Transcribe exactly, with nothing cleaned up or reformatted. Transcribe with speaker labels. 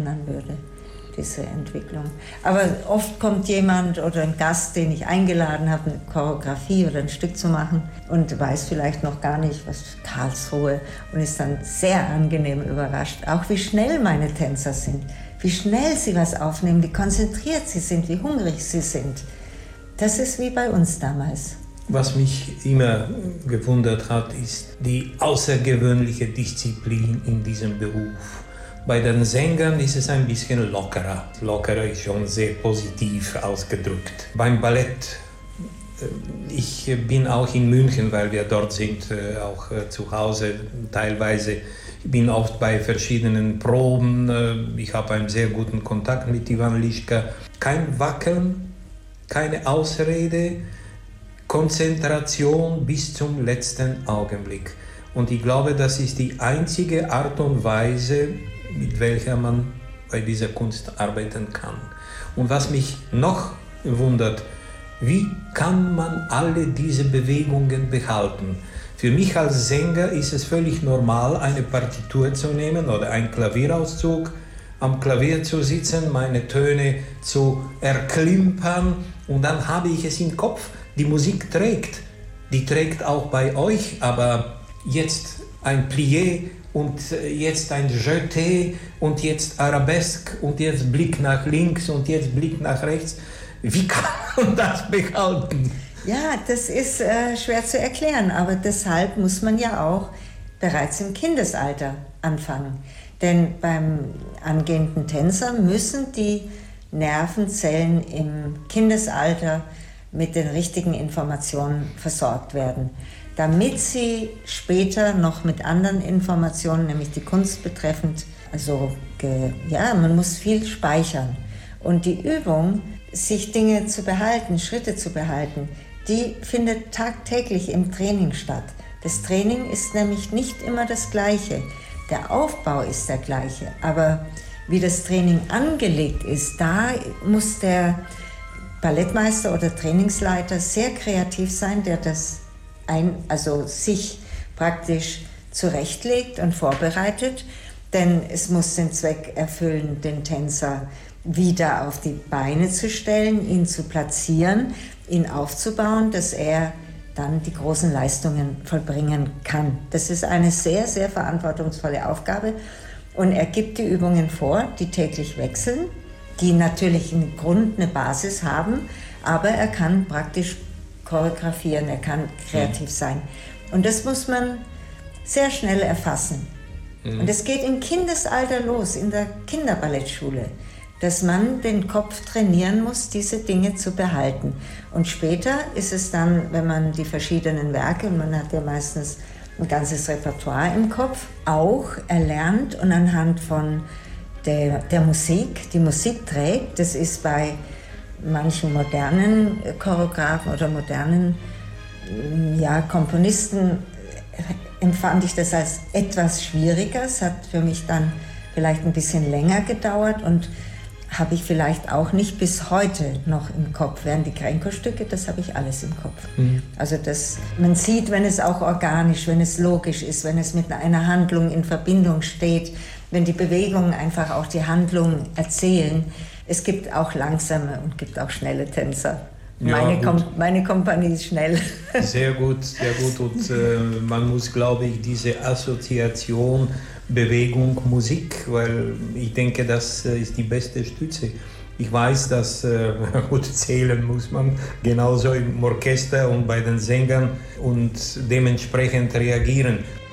Speaker 1: verändern würde, diese Entwicklung. Aber oft kommt jemand oder ein Gast, den ich eingeladen habe, eine Choreografie oder ein Stück zu machen und weiß vielleicht noch gar nicht, was Karlsruhe, und ist dann sehr angenehm überrascht, auch wie schnell meine Tänzer sind, wie schnell sie was aufnehmen, wie konzentriert sie sind, wie hungrig sie sind. Das ist wie bei uns damals.
Speaker 2: Was mich immer gewundert hat, ist die außergewöhnliche Disziplin in diesem Beruf. Bei den Sängern ist es ein bisschen lockerer. Lockerer ist schon sehr positiv ausgedrückt. Beim Ballett, ich bin auch in München, weil wir dort sind, auch zu Hause teilweise. Ich bin oft bei verschiedenen Proben. Ich habe einen sehr guten Kontakt mit Ivan Lischka. Kein Wackeln, keine Ausrede, Konzentration bis zum letzten Augenblick. Und ich glaube, das ist die einzige Art und Weise, mit welcher man bei dieser Kunst arbeiten kann. Und was mich noch wundert, wie kann man alle diese Bewegungen behalten? Für mich als Sänger ist es völlig normal, eine Partitur zu nehmen oder einen Klavierauszug, am Klavier zu sitzen, meine Töne zu erklimpern, und dann habe ich es im Kopf. Die Musik trägt, die trägt auch bei euch, aber jetzt ein Plié und jetzt ein Jeté und jetzt Arabesque und jetzt Blick nach links und jetzt Blick nach rechts. Wie kann man das behalten?
Speaker 1: Ja, das ist äh, schwer zu erklären, aber deshalb muss man ja auch bereits im Kindesalter anfangen. Denn beim angehenden Tänzer müssen die Nervenzellen im Kindesalter mit den richtigen Informationen versorgt werden, damit sie später noch mit anderen Informationen, nämlich die Kunst betreffend, also ge, ja, man muss viel speichern. Und die Übung, sich Dinge zu behalten, Schritte zu behalten, die findet tagtäglich im Training statt. Das Training ist nämlich nicht immer das Gleiche. Der Aufbau ist der gleiche, aber wie das Training angelegt ist, da muss der Ballettmeister oder Trainingsleiter sehr kreativ sein, der das ein, also sich praktisch zurechtlegt und vorbereitet, denn es muss den Zweck erfüllen, den Tänzer wieder auf die Beine zu stellen, ihn zu platzieren, ihn aufzubauen, dass er dann die großen Leistungen vollbringen kann. Das ist eine sehr, sehr verantwortungsvolle Aufgabe, und er gibt die Übungen vor, die täglich wechseln, die natürlich einen Grund, eine Basis haben, aber er kann praktisch choreografieren, er kann kreativ sein. Und das muss man sehr schnell erfassen. Mhm. Und es geht im Kindesalter los, in der Kinderballettschule, dass man den Kopf trainieren muss, diese Dinge zu behalten. Und später ist es dann, wenn man die verschiedenen Werke, und man hat ja meistens ein ganzes Repertoire im Kopf, auch erlernt und anhand von Der, der Musik, die Musik trägt, das ist bei manchen modernen Choreografen oder modernen ja, Komponisten, empfand ich das als etwas schwieriger. Es hat für mich dann vielleicht ein bisschen länger gedauert und habe ich vielleicht auch nicht bis heute noch im Kopf. Während die Grenko-Stücke, das habe ich alles im Kopf. Mhm. Also das, man sieht, wenn es auch organisch, wenn es logisch ist, wenn es mit einer Handlung in Verbindung steht, wenn die Bewegungen einfach auch die Handlung erzählen. Es gibt auch langsame und gibt auch schnelle Tänzer.
Speaker 2: Ja,
Speaker 1: meine, Kom- meine Kompanie ist schnell.
Speaker 2: Sehr gut, sehr gut. Und äh, man muss, glaube ich, diese Assoziation Bewegung, Musik, weil ich denke, das äh, ist die beste Stütze. Ich weiß, dass äh, gut zählen muss man, genauso im Orchester und bei den Sängern, und dementsprechend reagieren.